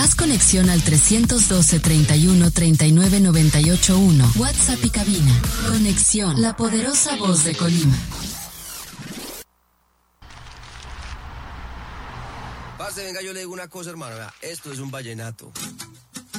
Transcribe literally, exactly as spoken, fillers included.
Haz conexión al trescientos doce, treinta y uno, treinta y nueve, noventa y ocho uno. WhatsApp y cabina. Conexión, la poderosa voz de Colima. Parce, venga, yo le digo una cosa, hermano. Vea, esto es un vallenato.